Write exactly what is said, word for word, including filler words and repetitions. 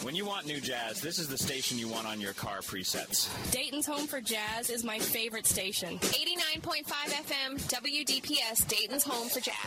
When you want new jazz, this is the station you want on your car presets. Dayton's Home for Jazz is my favorite station. eighty-nine point five F M, W D P S, Dayton's Home for Jazz.